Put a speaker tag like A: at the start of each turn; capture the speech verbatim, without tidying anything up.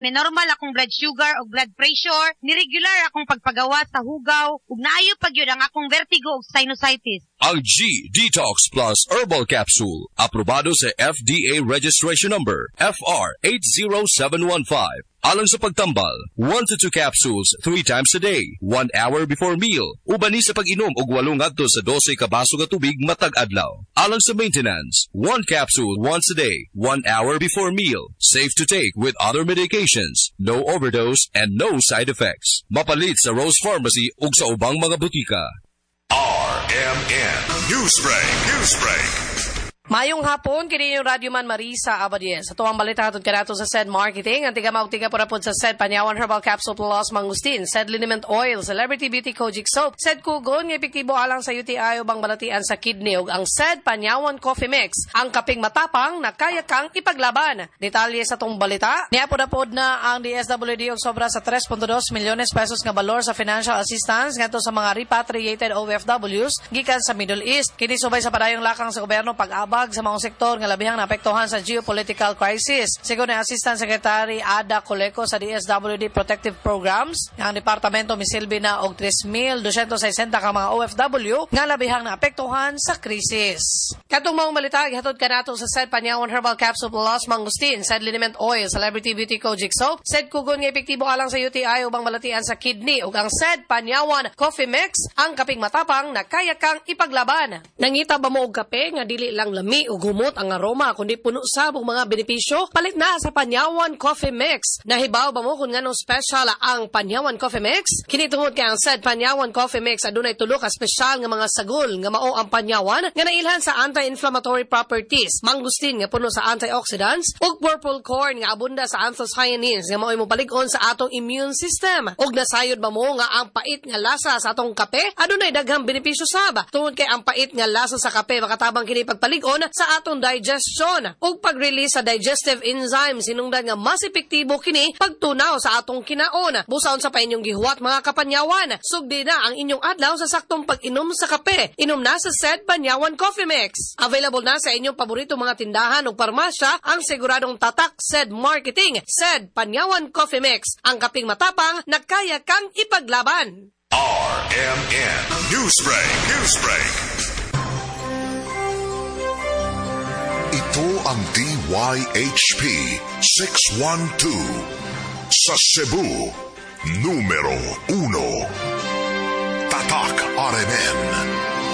A: May normal akong blood sugar o blood pressure, ni regular akong pagpagawa sa hugaw, ug naayo pag yun ang akong vertigo o sinusitis.
B: Ang G Detox Plus Herbal Capsule, aprobado sa F D A Registration Number F R eight zero seven one five. Alang sa pagtambal, one to two capsules three times a day, one hour before meal. Ubani sa pag-inom og walong ngadto sa dose ka baso ka tubig matag adlaw. Alang sa maintenance, one capsule once a day, one hour before meal. Safe to take with other medications, no overdose and no side effects. Mapalit sa Rose Pharmacy ug sa ubang mga butika.
C: R M N Newsbreak, Newsbreak.
D: Mayong hapon, kini yung Radyo Man Marisa Abadies. Sa tuwang balita hatod kanato sa S E D Marketing, ang tiga maugtiga porapod sa S E D Panyawan Herbal Capsule Plus Mangustin, S E D Liniment Oil, Celebrity Beauty Kojic Soap, S E D Kugon, nga epektibo alang sa U T I o bang balatian sa kidney, ug ang S E D Panyawan Coffee Mix, ang kaping matapang na kaya kang ipaglaban. Detalye sa tong balita, niapod-apod na ang D S W D og sobra sa three point two milyones pesos nga balor sa financial assistance ngadto sa mga repatriated O F Ws gikan sa Middle East. Kini subay sa padayong lakang sa gobyerno pag-abag sa mga sektor nga labihang naapektuhan sa geopolitical crisis. Sigon ni Assistant Secretary Ada Coleco sa D S W D Protective Programs, ang departamento misilbi na og three thousand two hundred sixty ka mga O F W nga labihang naapektuhan sa krisis. Katong mga balita gihatod kanato sa S E D Panyawan Herbal Capsule Plus Mangustin, S E D Liniment Oil, Celebrity Beauty Kojic Soap, S E D Kugon nga epektibo alang sa U T I ubang balatian sa kidney, ug ang S E D Panyawan Coffee Mix, ang kaping matapang na kaya kang ipaglaban. Nangita ba mo og kape nga dili lang lami ug humot ang aroma kundi puno sabong mga benepisyo? Palit na sa Panyawan Coffee Mix. Nahibaw ba mo kung nganong special ang Panyawan Coffee Mix? Kini tungod kay ang S E D Panyawan Coffee Mix adunay tulo ka special nga mga sagol nga mao ang panyawan nga nailhan sa anti-inflammatory properties, mangustin nga puno sa antioxidants, ug purple corn nga abunda sa anthocyanins nga mao mopalig-on sa atong immune system. Ug nasayod ba mo nga ang pait nga lasa sa atong kape adunay daghang benepisyo sab. Tungod kay ang pait nga lasa sa kape makatabang kini pagpalig-on sa atong digestion ug pag-release sa digestive enzymes, sinungdan nga mas epektibo kini pagtunaw sa atong kinaon. Busaon sa pa inyong gihuwat mga kapanyawan, sugdi na ang inyong adlaw sa saktong pag-inom sa kape. Inom na sa S E D Panyawan Coffee Mix. Available na sa inyong paborito mga tindahan ug parmasya ang siguradong tatak S E D Marketing, S E D Panyawan Coffee Mix, ang kaping matapang na kaya kang ipaglaban.
C: R M N Newsbreak, Newsbreak. Ito ang D Y H P six one two sa Cebu, numero uno. Tatak R M N.